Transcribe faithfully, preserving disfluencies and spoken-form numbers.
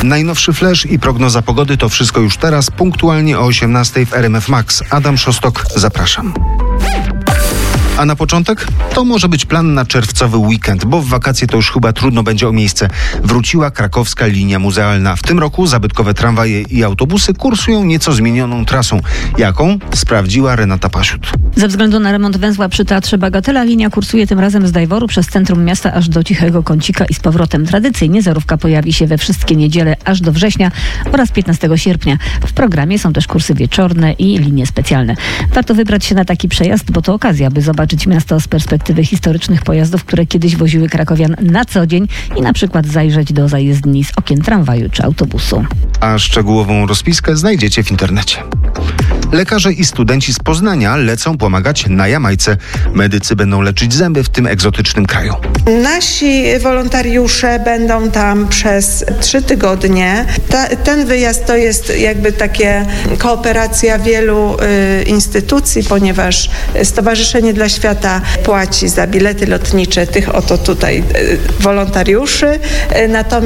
Najnowszy flash i prognoza pogody to wszystko już teraz, punktualnie o osiemnastej w R M F Max. Adam Szostok, zapraszam. A na początek to może być plan na czerwcowy weekend, bo w wakacje to już chyba trudno będzie o miejsce. Wróciła krakowska linia muzealna. W tym roku zabytkowe tramwaje i autobusy kursują nieco zmienioną trasą. Jaką? Sprawdziła Renata Pasiut. Ze względu na remont węzła przy Teatrze Bagatela linia kursuje tym razem z Dajworu przez centrum miasta aż do Cichego Kącika i z powrotem. Tradycyjnie zerówka pojawi się we wszystkie niedziele aż do września oraz piętnastego sierpnia. W programie są też kursy wieczorne i linie specjalne. Warto wybrać się na taki przejazd, bo to okazja, by zobaczyć miasto z perspektywy historycznych pojazdów, które kiedyś woziły krakowian na co dzień i na przykład zajrzeć do zajezdni z okien tramwaju czy autobusu. A szczegółową rozpiskę znajdziecie w internecie. Lekarze i studenci z Poznania lecą pomagać na Jamajce. Medycy będą leczyć zęby w tym egzotycznym kraju. Nasi wolontariusze będą tam przez trzy tygodnie. Ta, ten wyjazd to jest jakby takie kooperacja wielu y, instytucji, ponieważ Stowarzyszenie dla Świata płaci za bilety lotnicze tych oto tutaj y, wolontariuszy. Y, natomiast